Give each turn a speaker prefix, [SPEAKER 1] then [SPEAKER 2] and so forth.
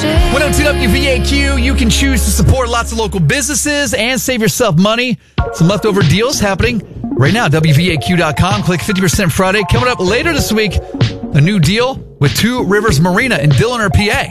[SPEAKER 1] 102 WVAQ, you can choose to support lots of local businesses and save yourself money. Some leftover deals happening right now. WVAQ.com. Click 50% Friday. Coming up later this week, a new deal with Two Rivers Marina in Dillon, PA.